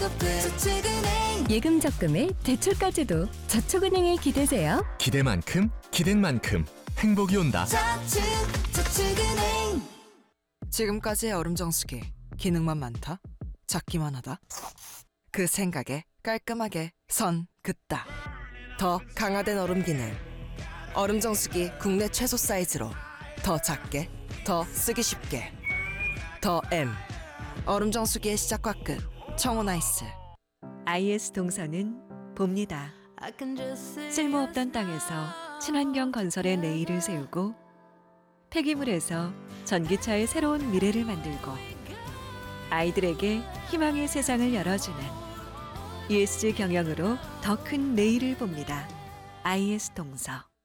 저축은행. 예금 적금에 대출까지도 저축은행에 기대세요. 기대만큼 기댄 만큼 행복이 온다. 저축은행. 지금까지의 얼음 정수기 기능만 많다? 작기만 하다? 그 생각에 깔끔하게 선 긋다. 더 강화된 얼음 기능. 얼음 정수기 국내 최소 사이즈로 더 작게, 더 쓰기 쉽게. 더 M. 얼음 정수기의 시작과 끝. 청호나이스. IS 동서는 봅니다. 쓸모없던 땅에서 친환경 건설의 내일을 세우고 폐기물에서 전기차의 새로운 미래를 만들고 아이들에게 희망의 세상을 열어주는 ESG 경영으로 더 큰 내일을 봅니다. IS 동서.